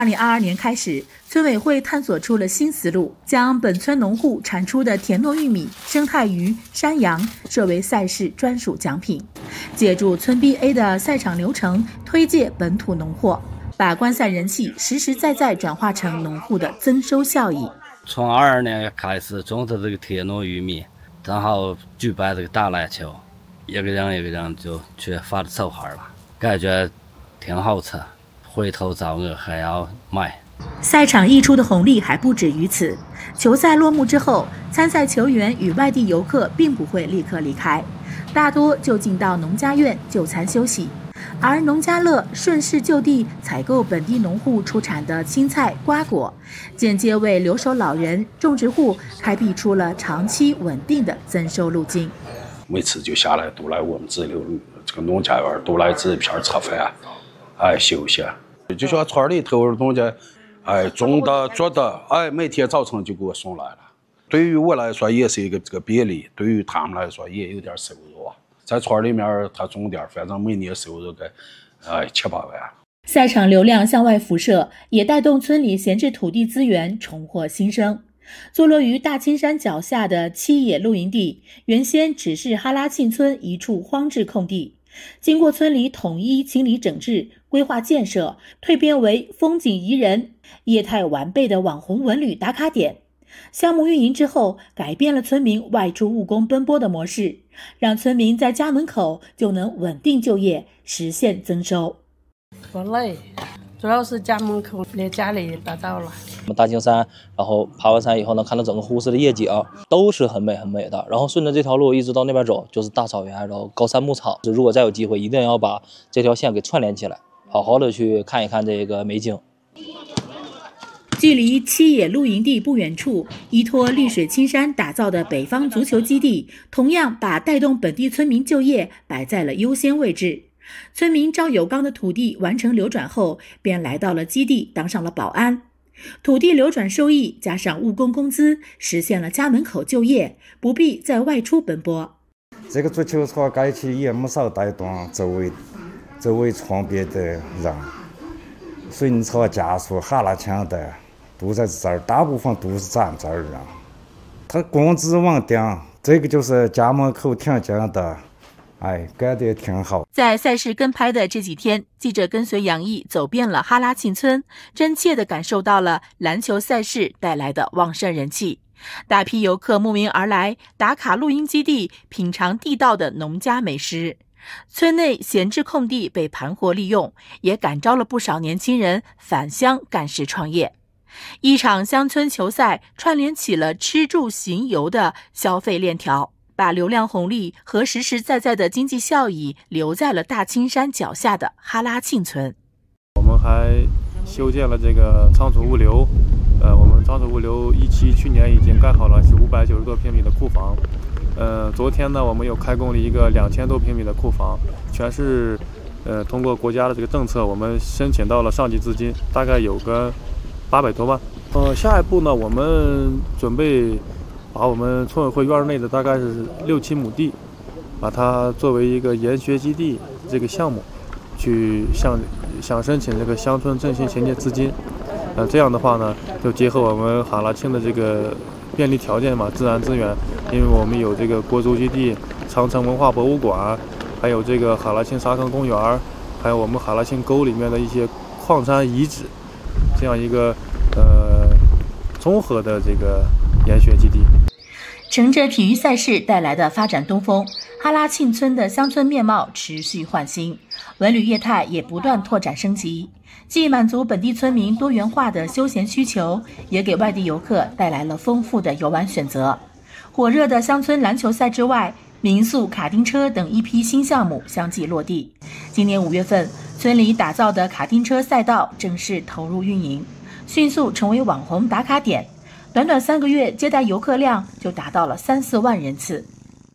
2022年开始，村委会探索出了新思路，将本村农户产出的田糯玉米、生态鱼、山羊设为赛事专属奖品，借助村 BA 的赛场流程推介本土农货，把观赛人气实实在在转化成农户的增收效益。 从22年开始种的这个田糯玉米，正好举办这个打篮球，一个人就去发手环了，感觉挺好吃，回头找我还要买。 赛场溢出的红利还不止于此，球赛落幕之后，参赛球员与外地游客并不会立刻离开，大多就近到农家院就餐休息。而农家乐顺势就地采购本地农户出产的青菜瓜果，间接为留守老人、种植户开辟出了长期稳定的增收路径。 每次就下来都来我们这里这个农家园，都来这一片吃饭，休息。就像村里头农家，种的做的，每天早晨就给我送来了。对于我来说也是一个这个便利，对于他们来说也有点收入啊。在村里面他种点，反正每年收入个7-8万。 赛场流量向外辐射，也带动村里闲置土地资源重获新生。坐落于大青山脚下的七野露营地，原先只是哈拉沁村一处荒置空地，经过村里统一清理整治、规划建设，蜕变为风景宜人、业态完备的网红文旅打卡点。项目运营之后，改变了村民外出务工奔波的模式，让村民在家门口就能稳定就业，实现增收。 不累，主要是家门口离家里打造了。 我们大青山，然后爬完山以后呢，看到整个呼市的夜景都是很美很美的。然后顺着这条路一直到那边走，就是大草原，然后高山牧场。如果再有机会，一定要把这条线给串联起来，好好的去看一看这个美景。 距离七野露营地不远处，依托绿水青山打造的北方足球基地，同样把带动本地村民就业摆在了优先位置。村民赵有刚的土地完成流转后，便来到了基地当上了保安。土地流转收益加上务工工资，实现了家门口就业，不必再外出奔波。 这个足球场改起也没少带动周围窗边的人，水泥厂、家属、哈拉强的都在这儿，大部分都是咱这儿人。他工资稳定，这个就是家门口挺近的。干得也挺好。 在赛事跟拍的这几天，记者跟随杨毅走遍了哈拉沁村，真切地感受到了篮球赛事带来的旺盛人气。大批游客慕名而来，打卡露营基地，品尝地道的农家美食。村内闲置空地被盘活利用，也感召了不少年轻人返乡干事创业。一场乡村球赛串联起了吃住行游的消费链条，把流量红利和实实在在的经济效益留在了大青山脚下的哈拉沁村。 我们还修建了这个仓储物流，我们仓储物流一期去年已经盖好了，是590多平米的库房。昨天呢，我们又开工了一个2000多平米的库房，全是通过国家的这个政策，我们申请到了上级资金，大概有个800多万。下一步呢，我们准备把我们村委会院内的大概是6-7亩地，把它作为一个研学基地这个项目，去想申请这个乡村振兴衔接资金。这样的话呢，就结合我们哈拉沁的这个便利条件嘛，自然资源，因为我们有这个国足基地、长城文化博物馆，还有这个哈拉沁沙坑公园，还有我们哈拉沁沟里面的一些矿山遗址，这样一个综合的这个研学基地。 乘着体育赛事带来的发展东风，哈拉沁村的乡村面貌持续焕新，文旅业态也不断拓展升级，既满足本地村民多元化的休闲需求，也给外地游客带来了丰富的游玩选择。火热的乡村篮球赛之外，民宿、卡丁车等一批新项目相继落地。今年5月份，村里打造的卡丁车赛道正式投入运营，迅速成为网红打卡点。短短3个月，接待游客量就达到了3-4万人次。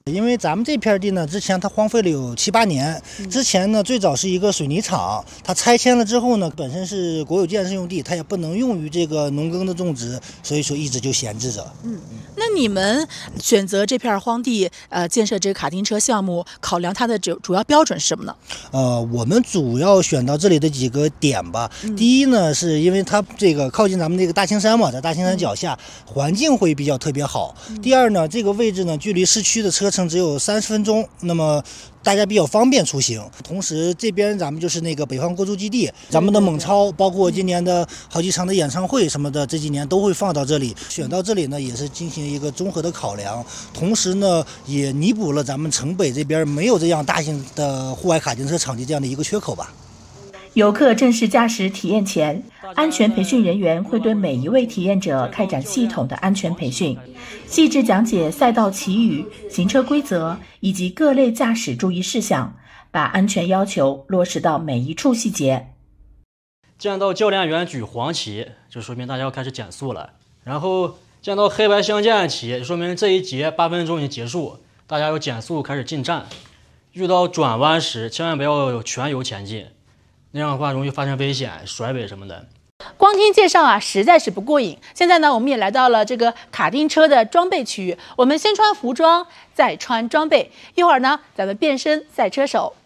因为咱们这片地呢，之前它荒废了有7、8年。之前呢，最早是一个水泥厂，它拆迁了之后呢，本身是国有建设用地，它也不能用于这个农耕的种植，所以说一直就闲置着。 那你们选择这片荒地，建设这个卡丁车项目，考量它的主要标准是什么呢？ 我们主要选到这里的几个点吧。第一呢，是因为它这个靠近咱们这个大青山嘛，在大青山脚下，环境会比较特别好。第二呢，这个位置呢，距离市区的车程只有30分钟，那么大家比较方便出行。同时，这边咱们就是那个北方国足基地，咱们的猛超，包括今年的好几场的演唱会什么的，这几年都会放到这里。选到这里呢，也是进行一个综合的考量，同时呢，也弥补了咱们城北这边没有这样大型的户外卡丁车场地这样的一个缺口吧。 游客正式驾驶体验前，安全培训人员会对每一位体验者开展系统的安全培训，细致讲解赛道旗语、行车规则以及各类驾驶注意事项，把安全要求落实到每一处细节。 见到教练员举黄旗，就说明大家要开始减速了。然后见到黑白相间旗，说明这一节8分钟已经结束，大家要减速开始进站。遇到转弯时，千万不要全油前进。那样的话容易发生危险、甩尾什么的。 光听介绍啊，实在是不过瘾。现在呢，我们也来到了这个卡丁车的装备区域。我们先穿服装，再穿装备。一会儿呢，咱们变身赛车手。